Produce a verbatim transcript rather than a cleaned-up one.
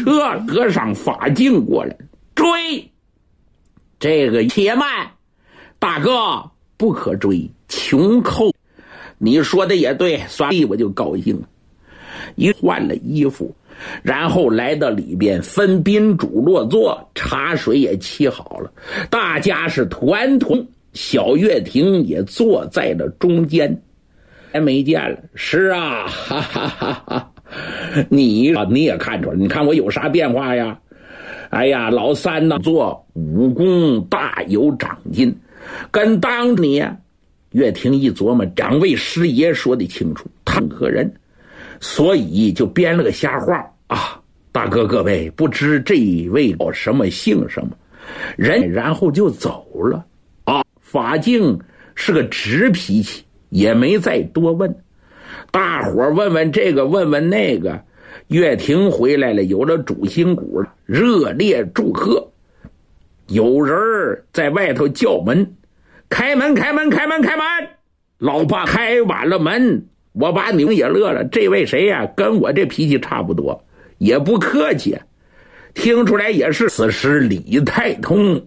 车和尚法镜过来，追。这个且慢，大哥不可追，穷寇。你说的也对，算了，我就高兴了。一换了衣服，然后来到里边，分宾主落座，茶水也沏好了，大家是团团。小月亭也坐在了中间，还没见了。是啊，哈哈哈哈！你啊，你也看出来，你看我有啥变化呀？哎呀，老三呢，做武功大有长进，跟当年岳霆一琢磨，两位师爷说的清楚，他何人，所以就编了个瞎话啊！大哥各位，不知这位叫什么姓什么人，然后就走了啊。法镜是个直脾气，也没再多问。大伙儿问问这个，问问那个。岳霆回来了，有了主心骨了，热烈祝贺。有人在外头叫门，开门开门开门开门。老爸开晚了门，我把你们也乐了。这位谁呀、啊？跟我这脾气差不多，也不客气，听出来也是。此时李太通